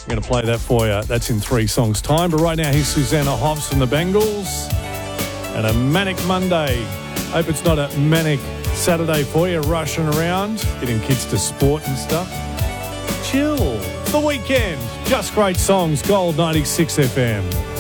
I'm going to play that for you. That's in 3 songs' time. But right now, here's Susanna Hoffs and the Bengals. And a manic Monday. Hope it's not a manic Saturday for you, rushing around, getting kids to sport and stuff. Chill. The weekend. Just great songs. Gold 96 FM.